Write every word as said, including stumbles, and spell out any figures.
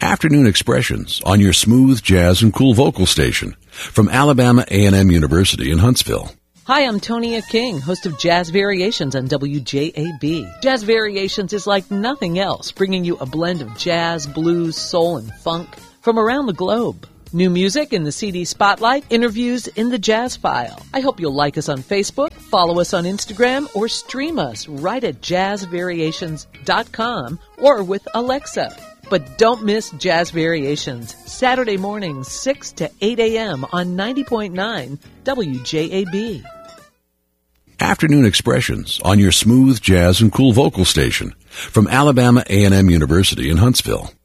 Afternoon Expressions on your smooth jazz and cool vocal station from Alabama A and M University in Huntsville. Hi, I'm Tonia King, host of Jazz Variations on W J A B. Jazz Variations is like nothing else, bringing you a blend of jazz, blues, soul, and funk from around the globe. New music in the C D Spotlight, interviews in the Jazz File. I hope you'll like us on Facebook, follow us on Instagram, or stream us right at jazz variations dot com or with Alexa. But don't miss Jazz Variations, Saturday mornings, six to eight a.m. on ninety point nine W J A B. Afternoon Expressions on your smooth jazz and cool vocal station from Alabama A and M University in Huntsville.